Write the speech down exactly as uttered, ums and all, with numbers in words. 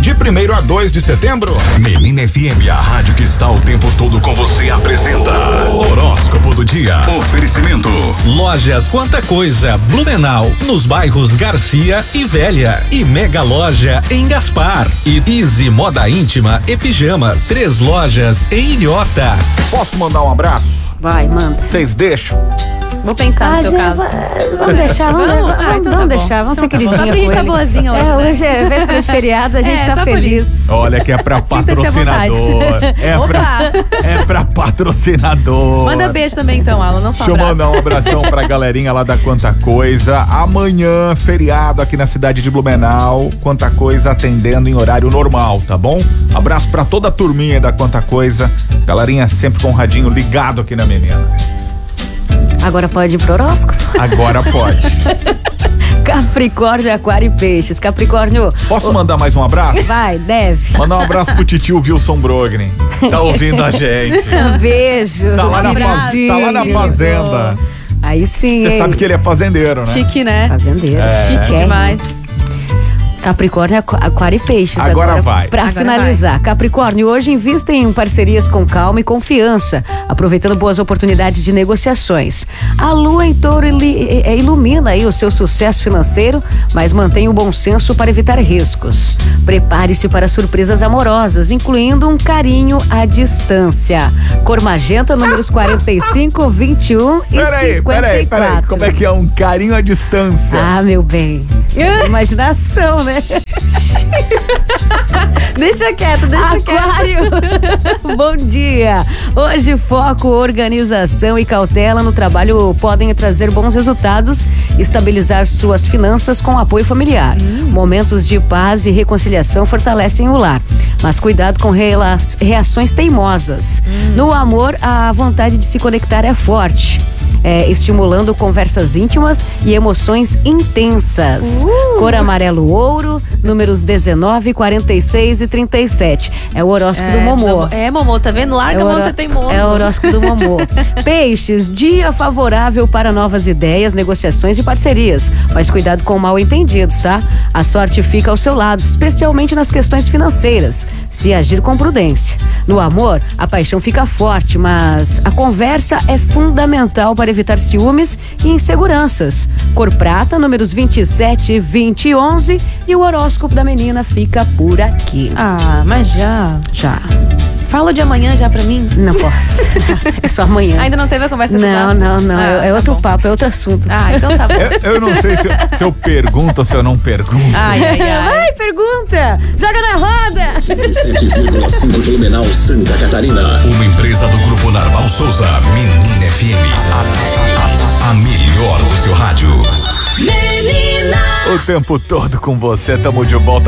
de primeiro a dois de setembro. Menina F M, a rádio que está o tempo todo com você, apresenta Horóscopo do Dia. Oferecimento Lojas Quanta Coisa, Blumenau, nos bairros Garcia e Velha, e Mega Loja em Gaspar, e Easy Moda Íntima e Pijamas, três lojas em Ilhota. Posso mandar um abraço? Vai, manda. Vocês deixam? Vou pensar Ah, no seu já caso. vai- Vamos deixar, vamos, Vamos? vamos, Ah, então vamos tá bom. deixar, vamos ser Então tá bom. queridinha Só porque a gente com tá ele. boazinha hoje, É, né? hoje é véspera de feriado, a gente É, tá só por feliz. isso. Olha que é pra Sinta-se à patrocinador. vontade. É Opa! pra, é pra patrocinador. Manda beijo também então, Alan, não só Deixa eu abraço. mandar um abração pra galerinha lá da Quanta Coisa. Amanhã, feriado aqui na cidade de Blumenau. Quanta Coisa atendendo em horário normal, tá bom? Abraço pra toda a turminha da Quanta Coisa. Galerinha sempre com o radinho ligado aqui na menina. Agora pode ir pro horóscopo? Agora pode. Capricórnio, Aquário e Peixes. Capricórnio. Posso ô, mandar mais um abraço? Vai, deve. Mandar um abraço pro titio Wilson Brogren. Tá ouvindo a gente. Um beijo. Tá lá na, abraço, faz... tá lá na querido. fazenda. Aí sim. Você hein? sabe que ele é fazendeiro, né? Chique, né? Fazendeiro. É. Chique Demais. Capricórnio, Aqu- Aquário e Peixes. Agora vai. Pra Agora finalizar, Capricórnio, hoje invista em parcerias com calma e confiança, aproveitando boas oportunidades de negociações. A lua em touro ili- eh, ilumina aí o seu sucesso financeiro, mas mantenha o bom senso para evitar riscos. Prepare-se para surpresas amorosas, incluindo um carinho à distância. Cor magenta, números quarenta e cinco, vinte e um e Peraí, cinquenta peraí, e peraí. quatro. Como é que é um carinho à distância? Ah, meu bem. Imaginação, né? Deixa quieto, deixa quieto. Aquário, bom dia. Hoje foco, organização e cautela no trabalho podem trazer bons resultados, estabilizar suas finanças com apoio familiar. Hum. Momentos de paz e reconciliação fortalecem o lar, mas cuidado com rela- reações teimosas. Hum. No amor, a vontade de se conectar é forte. É, estimulando conversas íntimas e emoções intensas. Uh! Cor amarelo ouro, números dezenove, quarenta e seis e trinta e sete. É o horóscopo do Momô. É, Momô, tá vendo? Larga a o mão de horó- ser teimoso. É o horóscopo do Momô. Peixes, dia favorável para novas ideias, negociações e parcerias. Mas cuidado com mal entendidos, tá? A sorte fica ao seu lado, especialmente nas questões financeiras, se agir com prudência. No amor, a paixão fica forte, mas a conversa é fundamental para evitar ciúmes e inseguranças. Cor prata, números vinte e sete, vinte e onze, e o horóscopo da menina fica por aqui. Ah, mas já. Já. Fala de amanhã já pra mim. Não posso. É só amanhã. Ainda não teve a conversa dos Não, astros? não, não. Ah, é é tá outro bom. papo, é outro assunto. Ah, então tá bom. Eu, eu não sei se eu, se eu pergunto ou se eu não pergunto. Ai, ai, ai. Vai, pergunta! Joga na roda! sete vírgula cinco Blumenau, Santa Catarina. Uma empresa do Grupo Narval Souza. Menina F M, a, a, a melhor do seu rádio. O tempo todo com você, tamo de volta.